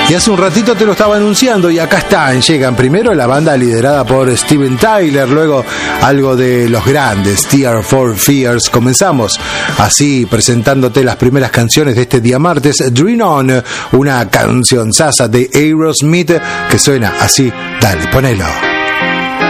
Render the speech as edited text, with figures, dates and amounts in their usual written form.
Y hace un ratito te lo estaba anunciando y acá están, llegan primero la banda liderada por Steven Tyler, luego algo de los grandes, Tears for Fears. Comenzamos así presentándote las primeras canciones de este día martes, Dream On, una canción sasa de Aerosmith que suena así, dale, ponelo.